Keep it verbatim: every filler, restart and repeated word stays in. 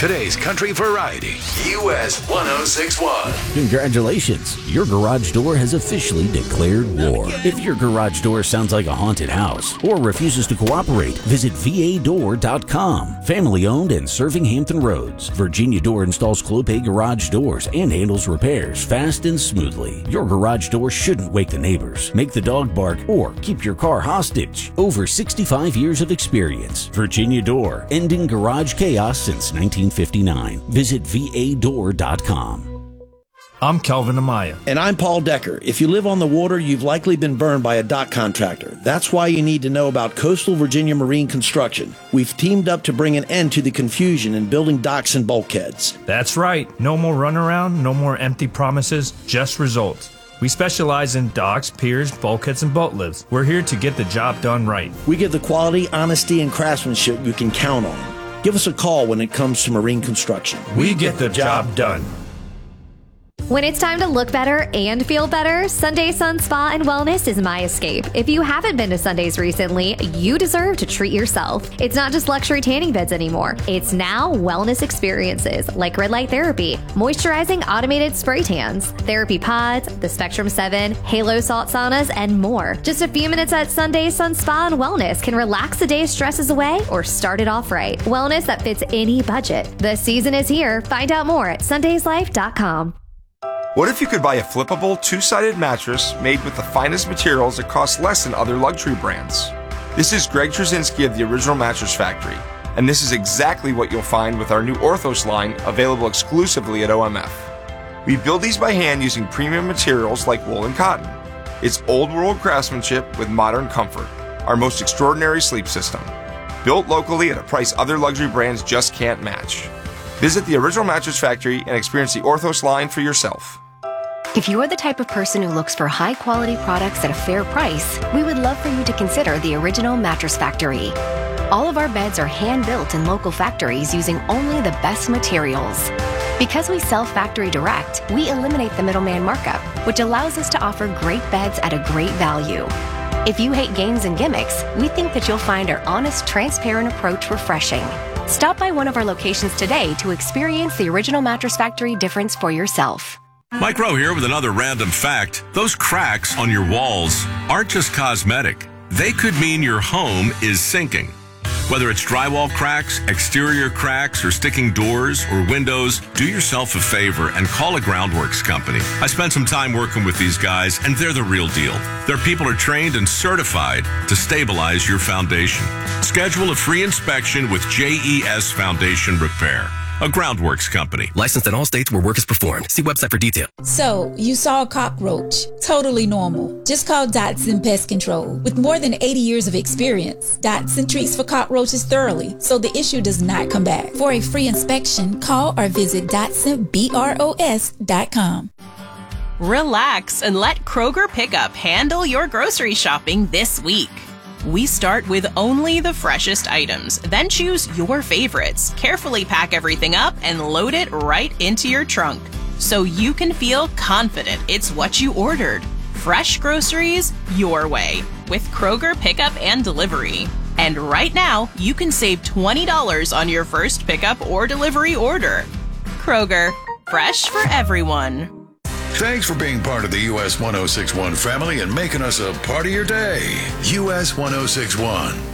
Today's country variety, U S one oh six point one. Congratulations, your garage door has officially declared war. If your garage door sounds like a haunted house or refuses to cooperate, visit V A door dot com. Family owned and serving Hampton Roads, Virginia Door installs Clopay garage doors and handles repairs fast and smoothly. Your garage door shouldn't wake the neighbors, make the dog bark, or keep your car hostage. Over sixty-five years of experience. Virginia Door, ending garage chaos since nineteen fifty-nine. Visit V A door dot com. I'm Kelvin Amaya. And I'm Paul Decker. If you live on the water, you've likely been burned by a dock contractor. That's why you need to know about Coastal Virginia Marine Construction. We've teamed up to bring an end to the confusion in building docks and bulkheads. That's right. No more runaround, no more empty promises, just results. We specialize in docks, piers, bulkheads, and boat lifts. We're here to get the job done right. We give the quality, honesty, and craftsmanship you can count on. Give us a call when it comes to marine construction. We, we get the job done. When it's time to look better and feel better, Sunday Sun Spa and Wellness is my escape. If you haven't been to Sundays recently, you deserve to treat yourself. It's not just luxury tanning beds anymore. It's now wellness experiences like red light therapy, moisturizing automated spray tans, therapy pods, the Spectrum seven, Halo salt saunas, and more. Just a few minutes at Sunday Sun Spa and Wellness can relax the day's stresses away or start it off right. Wellness that fits any budget. The season is here. Find out more at sundays life dot com. What if you could buy a flippable, two-sided mattress made with the finest materials that cost less than other luxury brands? This is Greg Trzynski of the Original Mattress Factory, and this is exactly what you'll find with our new Orthos line available exclusively at O M F. We build these by hand using premium materials like wool and cotton. It's old-world craftsmanship with modern comfort, our most extraordinary sleep system. Built locally at a price other luxury brands just can't match. Visit the Original Mattress Factory and experience the Orthos line for yourself. If you're the type of person who looks for high-quality products at a fair price, we would love for you to consider the Original Mattress Factory. All of our beds are hand-built in local factories using only the best materials. Because we sell factory direct, we eliminate the middleman markup, which allows us to offer great beds at a great value. If you hate games and gimmicks, we think that you'll find our honest, transparent approach refreshing. Stop by one of our locations today to experience the Original Mattress Factory difference for yourself. Mike Rowe here with another random fact. Those cracks on your walls aren't just cosmetic. They could mean your home is sinking. Whether it's drywall cracks, exterior cracks, or sticking doors or windows, do yourself a favor and call a Groundworks company. I spent some time working with these guys, and they're the real deal. Their people are trained and certified to stabilize your foundation. Schedule a free inspection with J E S Foundation Repair, a Groundworks company. Licensed in all states where work is performed. See website for detail. So, you saw a cockroach. Totally normal. Just call Dotson Pest Control. With more than eighty years of experience, Dotson treats for cockroaches thoroughly, so the issue does not come back. For a free inspection, call or visit Dotson Bros dot com. Relax and let Kroger Pickup handle your grocery shopping this week. We start with only the freshest items, then choose your favorites, carefully pack everything up, and load it right into your trunk, so you can feel confident it's what you ordered. Fresh groceries your way with Kroger Pickup and Delivery. And right now, you can save twenty dollars on your first pickup or delivery order. Kroger, fresh for everyone. Thanks for being part of the U S one oh six point one family and making us a part of your day. U S one oh six point one.